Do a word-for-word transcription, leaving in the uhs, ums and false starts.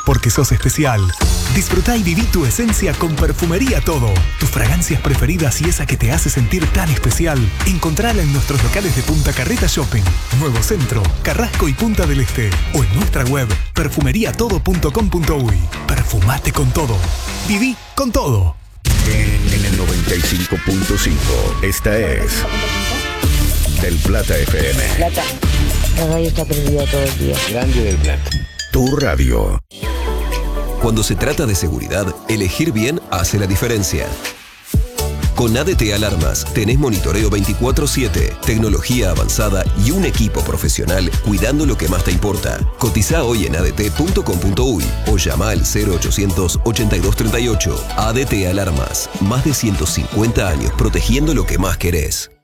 porque sos especial. Disfrutá y viví tu esencia con Perfumería Todo. Tus fragancias preferidas y esa que te hace sentir tan especial, encontrala en nuestros locales de Punta Carreta Shopping, Nuevo Centro, Carrasco y Punta del Este, o en nuestra web perfumería todo punto com punto uy. Perfumate con todo. Viví con todo. En el noventa y cinco punto cinco, esta es Del Plata F M. Plata. La radio está prendida todo el día. Grande del Plata. Tu radio. Cuando se trata de seguridad, elegir bien hace la diferencia. Con A D T Alarmas tenés monitoreo veinticuatro siete, tecnología avanzada y un equipo profesional cuidando lo que más te importa. Cotizá hoy en a d t punto com punto uy o llama al cero ochocientos ochenta y dos treinta y ocho. A D T Alarmas, más de ciento cincuenta años protegiendo lo que más querés.